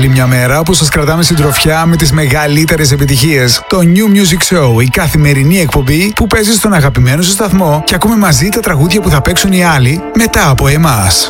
Άλλη μια μέρα που σας κρατάμε συντροφιά με τις μεγαλύτερες επιτυχίες. Το New Music Show, η καθημερινή εκπομπή που παίζει στον αγαπημένο σου σταθμό και ακούμε μαζί τα τραγούδια που θα παίξουν οι άλλοι μετά από εμάς.